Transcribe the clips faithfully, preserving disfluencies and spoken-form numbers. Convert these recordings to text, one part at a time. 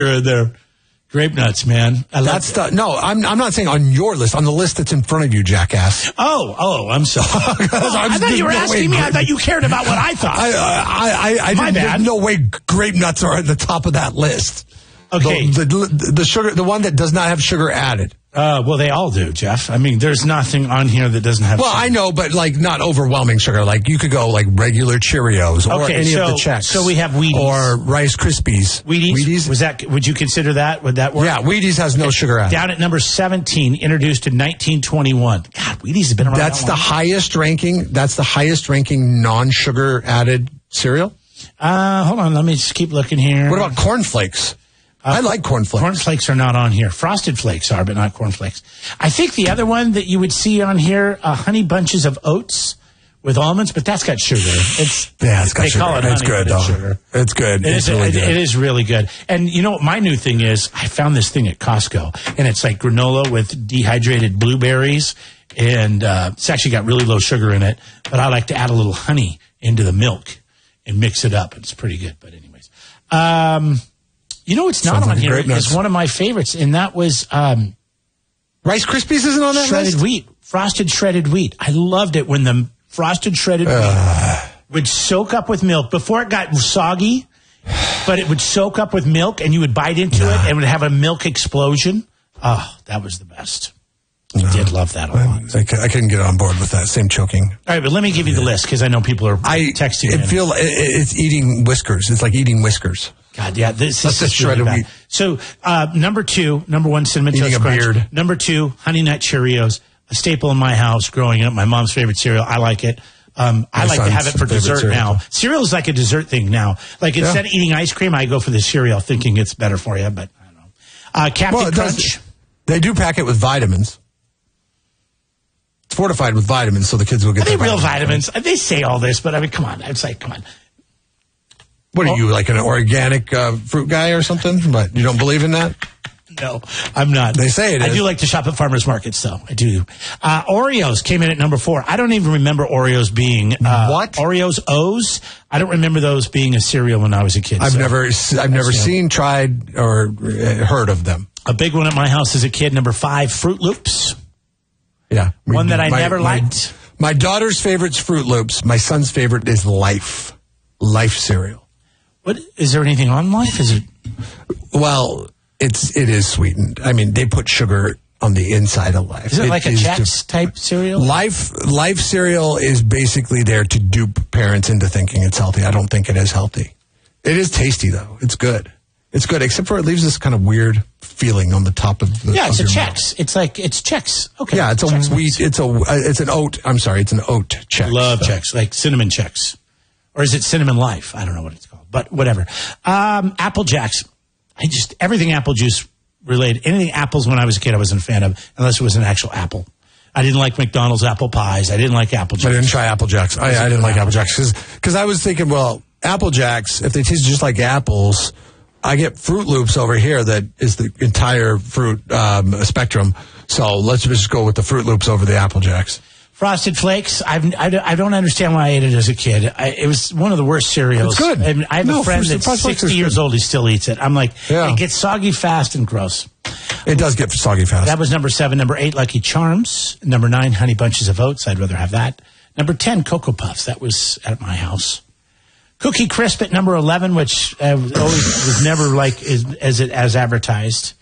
there. Grape nuts, man. I that's the no. I'm I'm not saying on your list. On the list that's in front of you, jackass. Oh, oh, I'm sorry. oh, I thought you were asking me. I thought you cared about what I thought. I I I, I My didn't, bad. There's no way grape nuts are at the top of that list. Okay, the, the, the sugar, the one that does not have sugar added. Uh, well, they all do, Jeff. I mean, there's nothing on here that doesn't have well, sugar. I know, but like not overwhelming sugar. Like you could go like regular Cheerios or okay, any so, of the Chex. So we have Wheaties. Or Rice Krispies. Wheaties? Wheaties? Was that, would you consider that? Would that work? Yeah, Wheaties has no sugar added. Down at number seventeen, introduced in nineteen twenty-one. God, Wheaties has been around That's that the long. highest ranking, that's the highest ranking non-sugar added cereal? Uh, hold on, let me just keep looking here. What about cornflakes? Uh, I like cornflakes. Cornflakes are not on here. Frosted Flakes are, but not cornflakes. I think the other one that you would see on here, uh, Honey Bunches of Oats with almonds, but that's got sugar. It's yeah, it's got they sugar. call it it's honey, good, but it's though. sugar. It's good. It it's is, really it, good. It is really good. And you know what my new thing is? I found this thing at Costco, and it's like granola with dehydrated blueberries, and uh, it's actually got really low sugar in it, but I like to add a little honey into the milk and mix it up. It's pretty good, but anyways. Um... You know what's not Sounds on like here grape nuts. is one of my favorites, and that was um, Rice Krispies isn't on that shredded list? wheat, frosted shredded wheat. I loved it when the frosted shredded Uh. wheat would soak up with milk before it got soggy, but it would soak up with milk, and you would bite into Nah. it, and it would have a milk explosion. Oh, that was the best. I No. did love that a lot. I, I couldn't get on board with that. Same choking. All right, but let me give you the list, because I know people are I texting It in. feel it, it's eating whiskers. It's like eating whiskers. God, yeah, this, That's this the is really shredded bad. wheat. So, uh, number two, number one, Cinnamon Eating Toast a Crunch. beard. Number two, Honey Nut Cheerios, a staple in my house growing up. My mom's favorite cereal. I like it. Um, I My like to have it son's for favorite dessert cereal. now. Cereal is like a dessert thing now. Like instead of eating ice cream, I go for the cereal thinking it's better for you, but I don't know. Uh, Captain Well, it Crunch. does, they do pack it with vitamins. It's fortified with vitamins, so the kids will get Are they their real vitamins. vitamins? They say all this, but I mean, come on. It's like, come on. What are you, like an organic uh, fruit guy or something? But you don't believe in that? No, I'm not. They say it I is. do like to shop at farmers markets, though. I do. Uh, Oreos came in at number four. I don't even remember Oreos being uh, What? Oreos O's. I don't remember those being a cereal when I was a kid. I've so never, I've never seen, tried, or uh, heard of them. a big one at my house as a kid. Number five, Fruit Loops. Yeah, we- One that I my- never my- liked. My daughter's favorite's Fruit Loops. My son's favorite is Life, Life cereal. What is there anything on Life? Is it? Well, it's it is sweetened. I mean, they put sugar on the inside of Life. Is it, like a is Chex just- type cereal? Life Life cereal is basically there to dupe parents into thinking it's healthy. I don't think it is healthy. It is tasty though. It's good. It's good, except for it leaves this kind of weird feeling on the top of the. Yeah, it's a of your Chex. mouth. It's like it's Chex. Okay. Yeah, it's a Chex wheat. It's a uh, it's an oat. I'm sorry, it's an oat Chex. Love So- Chex, like cinnamon Chex. Or is it Cinnamon Life? I don't know what it's called, but whatever. Um, Apple Jacks. I just, everything apple juice related, anything apples when I was a kid I wasn't a fan of, unless it was an actual apple. I didn't like McDonald's apple pies. I didn't like Apple Jacks. I didn't try Apple Jacks. I, I didn't like Apple Jacks because I was thinking, well, Apple Jacks, if they taste just like apples, I get Fruit Loops over here that is the entire fruit um, spectrum. So let's just go with the Fruit Loops over the Apple Jacks. Frosted Flakes. I've, I, I don't understand why I ate it as a kid. I, it was one of the worst cereals. It's good. I, mean, I have No, a friend Frosted that's Flakes sixty is years good. old. He still eats it. I'm like, Yeah. it gets soggy fast and gross. It does get soggy fast. That was number seven. Number eight, Lucky Charms. Number nine, Honey Bunches of Oats. I'd rather have that. Number ten, Cocoa Puffs. That was at my house. Cookie Crisp at number eleven, which uh, always was never like as, as it as advertised.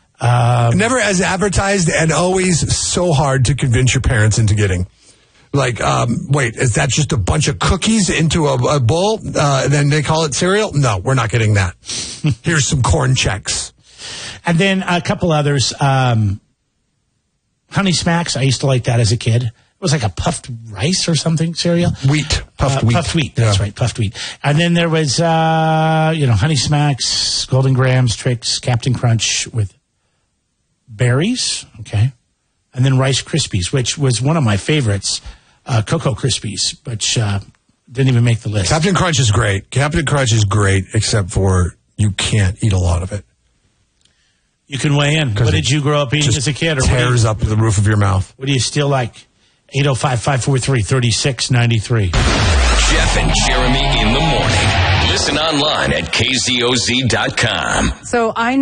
Um, Never as advertised and always so hard to convince your parents into getting. Like, um, wait, is that just a bunch of cookies into a, a bowl? Uh, and then they call it cereal? No, we're not getting that. Here's some corn checks. And then a couple others. Um, Honey Smacks. I used to like that as a kid. It was like a puffed rice or something cereal. Wheat. Puffed uh, wheat. Puffed wheat. That's Yeah. right. Puffed wheat. And then there was, uh, you know, Honey Smacks, Golden Grahams, Tricks, Captain Crunch with berries. Okay. And then Rice Krispies, which was one of my favorites. Uh, Cocoa Krispies, which uh, didn't even make the list. Captain Crunch is great. Captain Crunch is great, except for you can't eat a lot of it. You can weigh in. What did you grow up eating Just as a kid? Or what do you- tears up the roof of your mouth. What do you still like? eight oh five, five four three, three six nine three. Jeff and Jeremy in the morning. Listen Listen online at K Z O Z dot com. So I